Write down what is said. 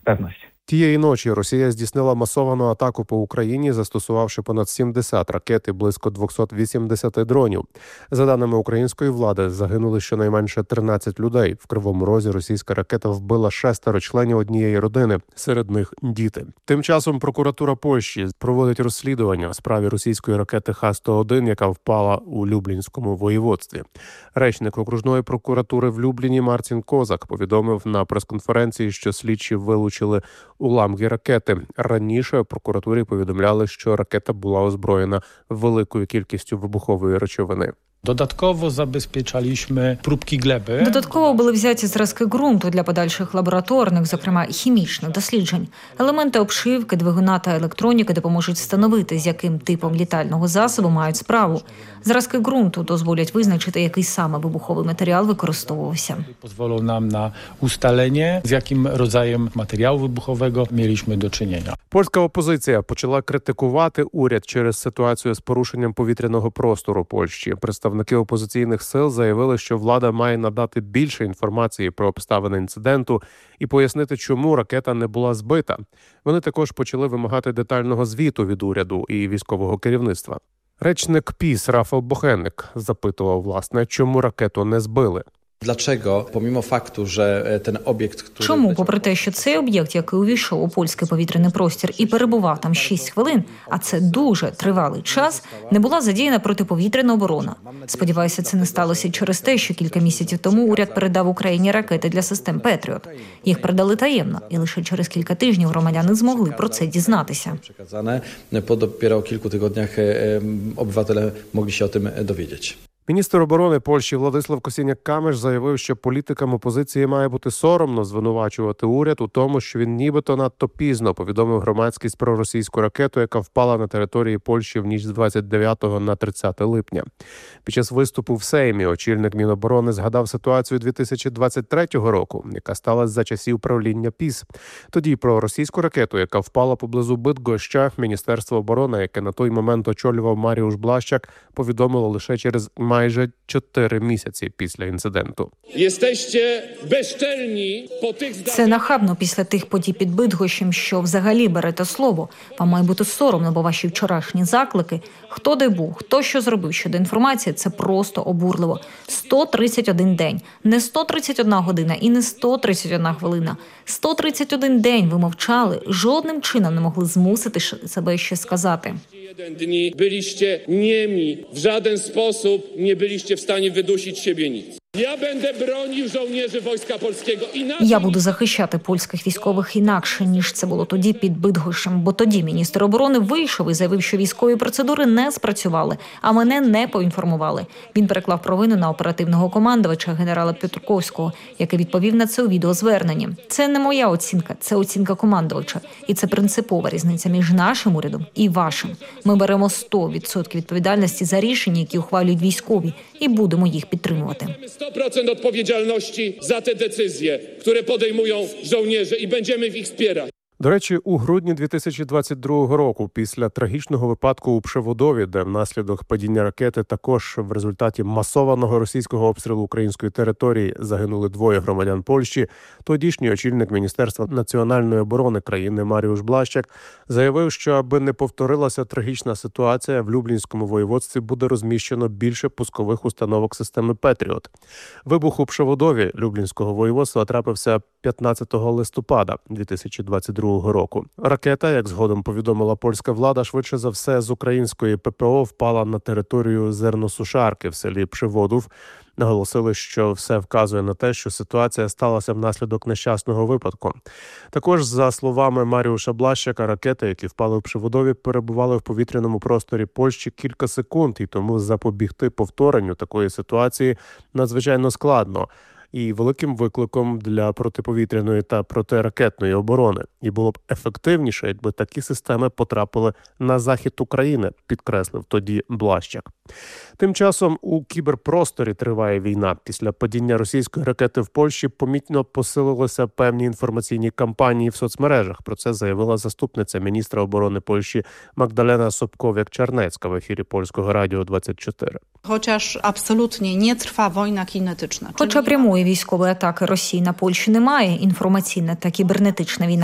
pewność. Тієї ночі Росія здійснила масовану атаку по Україні, застосувавши понад 70 ракет і близько 280 дронів. За даними української влади, загинули щонайменше 13 людей. В Кривому Розі російська ракета вбила 6 членів однієї родини, серед них діти. Тим часом прокуратура Польщі проводить розслідування у справі російської ракети Х-101, яка впала у Люблінському воєводстві. Речник окружної прокуратури в Любліні Марцін Козак повідомив на прес-конференції, що слідчі вилучили уламки ракети. Раніше в прокуратурі повідомляли, що ракета була озброєна великою кількістю вибухової речовини. Додатково забезпечaliśmy próbki gleby. Додатково були взяті зразки ґрунту для подальших лабораторних, зокрема хімічних досліджень. Елементи обшивки, двигуна та електроніки допоможуть встановити, з яким типом літального засобу мають справу. Зразки ґрунту дозволять визначити, який саме вибуховий матеріал використовувався. Pozwolą nam na ustalenie, z jakim rodzajem materiału wybuchowego mieliśmy do czynienia. Польська опозиція почала критикувати уряд через ситуацію з порушенням повітряного простору Польщі. Представники опозиційних сил заявили, що влада має надати більше інформації про обставини інциденту і пояснити, чому ракета не була збита. Вони також почали вимагати детального звіту від уряду і військового керівництва. Речник ПіС Рафал Бохенник запитував, власне, чому ракету не збили. Dlaczego, pomimo faktu, że ten obiekt, który... Чому, попри те, що цей об'єкт, який увійшов у польський повітряний простір і перебував там 6 хвилин, а це дуже тривалий час, не була задіяна протиповітряна оборона? Сподіваюся, це не сталося через те, що кілька місяців тому уряд передав Україні ракети для систем «Петріот». Їх передали таємно, і лише через кілька тижнів громадяни змогли про це дізнатися. Dopiero kilku tygodniach obywatele mogli się o tym dowiedzieć. Міністр оборони Польщі Владислав Косіняк-Камеш заявив, що політикам опозиції має бути соромно звинувачувати уряд у тому, що він нібито надто пізно повідомив громадськість про російську ракету, яка впала на території Польщі в ніч з 29 на 30 липня. Під час виступу в Сеймі очільник Міноборони згадав ситуацію 2023 року, яка сталася за часів правління ПіС. Тоді про російську ракету, яка впала поблизу Бидгоща, Міністерство оборони, яке на той момент очолював Маріуш Блащак, повідомило лише через майже 4 місяці після інциденту. Це нахабно після тих подій під Бидгощем, що взагалі берете слово. Вам має бути соромно, бо ваші вчорашні заклики, хто де був, хто що зробив щодо інформації, це просто обурливо. 131 день, не 131 година і не 131 хвилина. 131 день ви мовчали, жодним чином не могли змусити себе ще сказати. Dni byliście niemi, w żaden sposób nie byliście w stanie wydusić z siebie nic. Ja będę bronił żołnierzy Wojska Polskiego. Я буду захищати польських військових інакше, ніж це було тоді під Бидгощем, бо тоді міністр оборони вийшов і заявив, що військові процедури не спрацювали, а мене не поінформували. Він переклав провину на оперативного командувача генерала Петрковського, який відповів на це у відеозверненні. Це не моя оцінка, це оцінка командувача. І це принципова різниця між нашим урядом і вашим. Ми беремо 100% відповідальності за рішення, які ухвалюють військові, і будемо їх підтримувати. 100% odpowiedzialności za te decyzje, które podejmują żołnierze i będziemy w ich wspierać. До речі, у грудні 2022 року, після трагічного випадку у Пшеводові, де внаслідок падіння ракети також в результаті масованого російського обстрілу української території загинули 2 громадян Польщі, тодішній очільник Міністерства національної оборони країни Маріуш Блащак заявив, що аби не повторилася трагічна ситуація, в Люблінському воєводстві буде розміщено більше пускових установок системи «Петріот». Вибух у Пшеводові Люблінського воєводства трапився 15 листопада 2022 року. Ракета, як згодом повідомила польська влада, швидше за все з української ППО впала на територію зерносушарки в селі Пшеводов. Наголосили, що все вказує на те, що ситуація сталася внаслідок нещасного випадку. Також, за словами Маріуша Блащака, ракети, які впали в Пшеводові, перебували в повітряному просторі Польщі кілька секунд, і тому запобігти повторенню такої ситуації надзвичайно складно і великим викликом для протиповітряної та протиракетної оборони. І було б ефективніше, якби такі системи потрапили на захід України, підкреслив тоді Блащак. Тим часом у кіберпросторі триває війна. Після падіння російської ракети в Польщі помітно посилилися певні інформаційні кампанії в соцмережах. Про це заявила заступниця міністра оборони Польщі Магдалена Собков'як-Czarnecka в ефірі Польського радіо 24. Хоча прямої військової атаки Росії на Польщу немає, інформаційна та кібернетична війна